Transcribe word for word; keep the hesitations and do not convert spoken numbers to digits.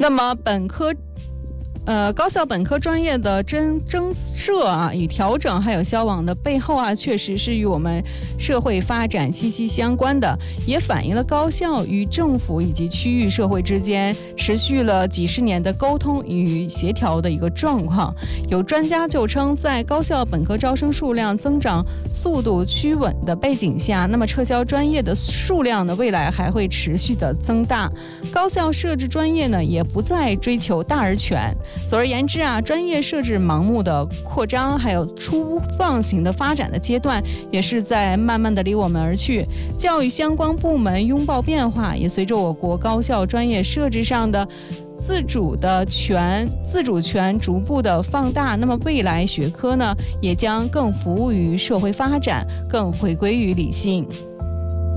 那么本科呃，高校本科专业的增增设啊，与调整还有消亡的背后啊，确实是与我们社会发展息息相关的，也反映了高校与政府以及区域社会之间持续了几十年的沟通与协调的一个状况。有专家就称，在高校本科招生数量增长速度趋稳的背景下，那么撤销专业的数量呢，未来还会持续的增大。高校设置专业呢，也不再追求大而全。总而言之啊，专业设置盲目的扩张，还有粗放型的发展的阶段，也是在慢慢的离我们而去。教育相关部门拥抱变化，也随着我国高校专业设置上的自主的权、自主权逐步的放大，那么未来学科呢，也将更服务于社会发展，更回归于理性。